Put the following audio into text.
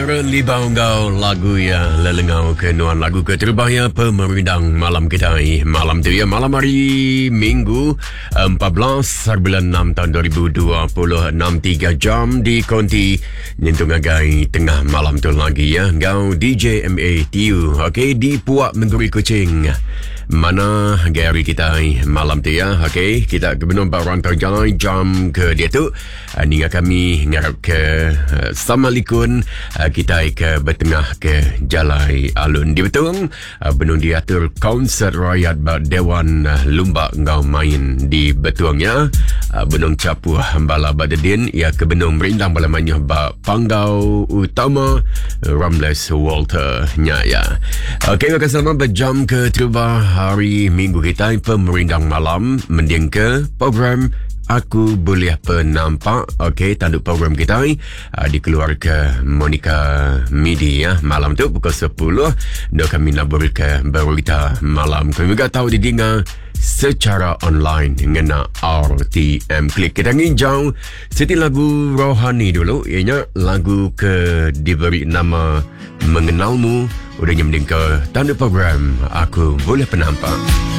Terlibau kau lagu ya lelengau kenuan lagu keterbaya pemerindang malam kita ni. Malam tu ya, malam hari Minggu 14 bulan 6 tahun 2020, 3 jam di konti nyentung agai tengah malam tu lagi ya. Kau DJ MATU, okey, di Puak Mengguri Kuching. Mana gari kita malam tu ya, okey, kita kebenar barang terjalan jam ke dia tu. Ninga kami ngarap ke Samalikun, kita ke bertengah ke Jalai Alun di Betung, benung diatur konsert rakyat Dewan Lumbak ngau main di Betung ya. Benung Capu Bala Badadin ya ke benung merindang bala manyah Panggau Utama Ramles Walter nya ya. Okey, akan sama berjam ke tiba hari Minggu kita pemerindang malam mending ke program Aku Boleh Penampak. Okey, tanduk program kita dikeluar ke Monica Midi ya. Malam tu pukul 10 dah kami nabur ke berita malam. Kami juga tahu didengar secara online dengan RTM Klik. Kita nginjau seti lagu rohani dulu, ianya lagu ke diberi nama Mengenalmu. Udahnya mending ke tanduk program Aku Boleh Penampak.